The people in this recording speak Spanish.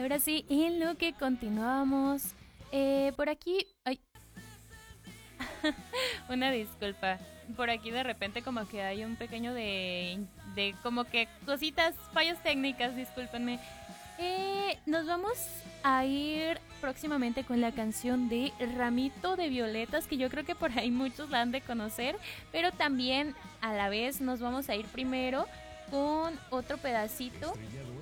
Ahora sí, en lo que continuamos. Por aquí. Ay, una disculpa. Por aquí de repente como que hay un pequeño de como que cositas, fallas técnicas, discúlpenme. Nos vamos a ir próximamente con la canción de Ramito de Violetas, que yo creo que por ahí muchos la han de conocer, pero también a la vez nos vamos a ir primero con otro pedacito